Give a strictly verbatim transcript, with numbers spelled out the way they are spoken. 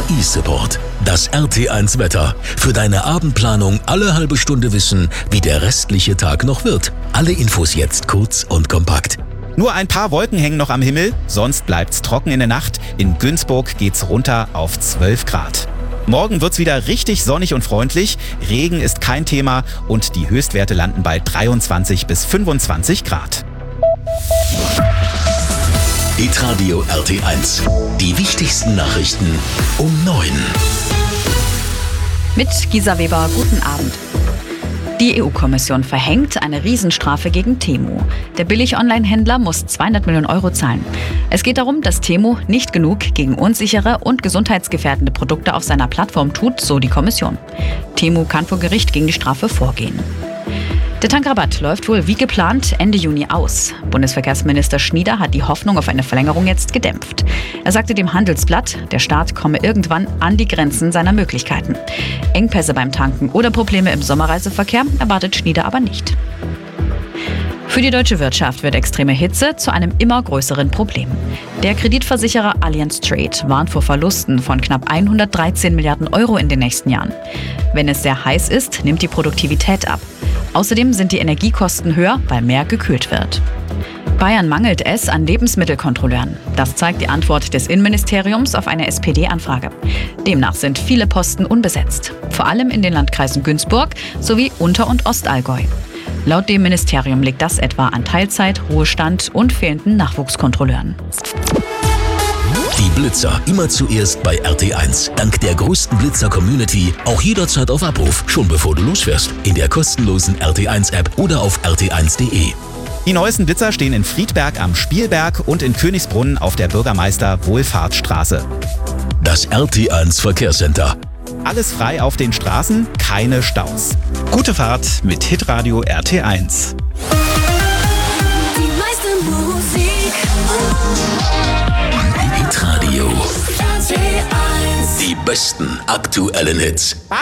eSupport. Das R T eins Wetter. Für deine Abendplanung alle halbe Stunde wissen, wie der restliche Tag noch wird. Alle Infos jetzt kurz und kompakt. Nur ein paar Wolken hängen noch am Himmel, sonst bleibt's trocken in der Nacht. In Günzburg geht's runter auf zwölf Grad. Morgen wird's wieder richtig sonnig und freundlich. Regen ist kein Thema und die Höchstwerte landen bei dreiundzwanzig bis fünfundzwanzig Grad. Hitradio R T eins. Die wichtigsten Nachrichten um neun. Mit Gisa Weber, guten Abend. Die E U-Kommission verhängt eine Riesenstrafe gegen Temu. Der Billig-Online-Händler muss zweihundert Millionen Euro zahlen. Es geht darum, dass Temu nicht genug gegen unsichere und gesundheitsgefährdende Produkte auf seiner Plattform tut, so die Kommission. Temu kann vor Gericht gegen die Strafe vorgehen. Der Tankrabatt läuft wohl wie geplant Ende Juni aus. Bundesverkehrsminister Schnieder hat die Hoffnung auf eine Verlängerung jetzt gedämpft. Er sagte dem Handelsblatt, der Staat komme irgendwann an die Grenzen seiner Möglichkeiten. Engpässe beim Tanken oder Probleme im Sommerreiseverkehr erwartet Schnieder aber nicht. Für die deutsche Wirtschaft wird extreme Hitze zu einem immer größeren Problem. Der Kreditversicherer Allianz Trade warnt vor Verlusten von knapp hundertdreizehn Milliarden Euro in den nächsten Jahren. Wenn es sehr heiß ist, nimmt die Produktivität ab. Außerdem sind die Energiekosten höher, weil mehr gekühlt wird. Bayern mangelt es an Lebensmittelkontrolleuren. Das zeigt die Antwort des Innenministeriums auf eine S P D-Anfrage. Demnach sind viele Posten unbesetzt, vor allem in den Landkreisen Günzburg sowie Unter- und Ostallgäu. Laut dem Ministerium liegt das etwa an Teilzeit, Ruhestand und fehlenden Nachwuchskontrolleuren. Die Blitzer immer zuerst bei R T eins. Dank der größten Blitzer-Community auch jederzeit auf Abruf, schon bevor du losfährst. In der kostenlosen R T eins App oder auf r t eins punkt d e. Die neuesten Blitzer stehen in Friedberg am Spielberg und in Königsbrunn auf der Bürgermeister-Wohlfahrtsstraße. Das R T eins Verkehrscenter. Alles frei auf den Straßen, keine Staus. Gute Fahrt mit Hitradio R T eins. Die meiste Musik. Hitradio. R T eins. Die besten aktuellen Hits.